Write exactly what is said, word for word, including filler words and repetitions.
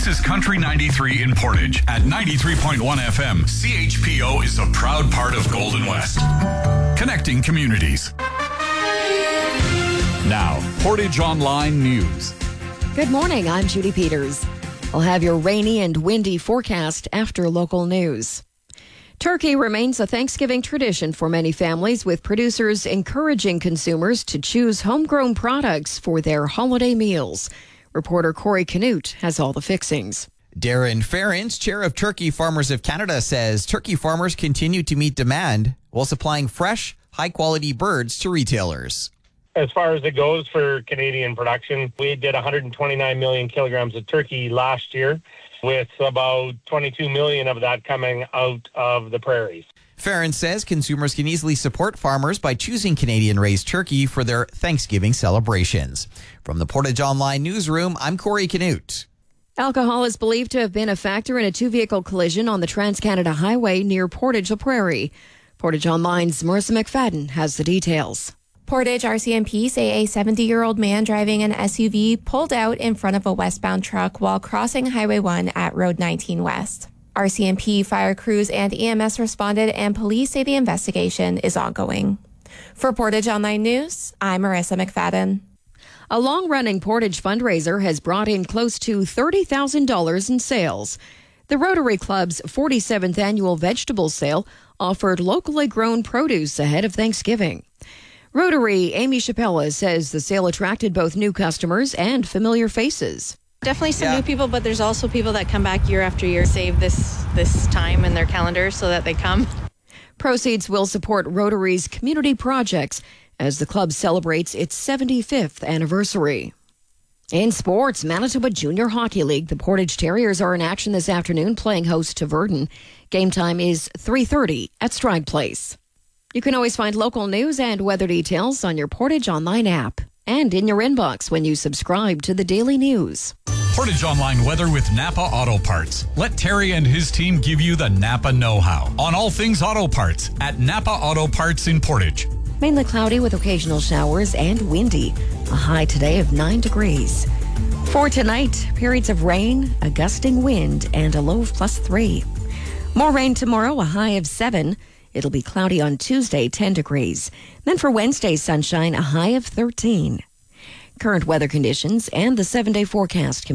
This is Country ninety-three in Portage at ninety-three point one F M. C H P O is a proud part of Golden West, connecting communities. Now, Portage Online News. Good morning, I'm Judy Peters. I'll have your rainy and windy forecast after local news. Turkey remains a Thanksgiving tradition for many families, with producers encouraging consumers to choose homegrown products for their holiday meals. Reporter Corey Canute has all the fixings. Darren Ferrens, chair of Turkey Farmers of Canada, says turkey farmers continue to meet demand while supplying fresh, high-quality birds to retailers. As far as it goes for Canadian production, we did one hundred twenty-nine million kilograms of turkey last year, with about twenty-two million of that coming out of the prairies. Ferrens says consumers can easily support farmers by choosing Canadian-raised turkey for their Thanksgiving celebrations. From the Portage Online newsroom, I'm Corey Canute. Alcohol is believed to have been a factor in a two-vehicle collision on the Trans-Canada Highway near Portage La Prairie. Portage Online's Marissa McFadden has the details. Portage R C M P say a seventy-year-old man driving an S U V pulled out in front of a westbound truck while crossing Highway one at Road nineteen West. R C M P, fire crews, and E M S responded, and police say the investigation is ongoing. For Portage Online News, I'm Marissa McFadden. A long-running Portage fundraiser has brought in close to thirty thousand dollars in sales. The Rotary Club's forty-seventh annual vegetable sale offered locally grown produce ahead of Thanksgiving. Rotary Amy Chappella says the sale attracted both new customers and familiar faces. Definitely some Yeah. new people, but there's also people that come back year after year, save this this time in their calendar so that they come. Proceeds will support Rotary's community projects as the club celebrates its seventy-fifth anniversary. In sports, Manitoba Junior Hockey League, the Portage Terriers are in action this afternoon, playing host to Verdun. Game time is three thirty at Stride Place. You can always find local news and weather details on your Portage Online app and in your inbox when you subscribe to the Daily News. Portage Online weather with Napa Auto Parts. Let Terry and his team give you the Napa know-how on all things auto parts at Napa Auto Parts in Portage. Mainly cloudy with occasional showers and windy. A high today of nine degrees. For tonight, periods of rain, a gusting wind, and a low of plus three. More rain tomorrow, a high of seven. It'll be cloudy on Tuesday, ten degrees. Then for Wednesday, sunshine, a high of thirteen. Current weather conditions and the seven-day forecast.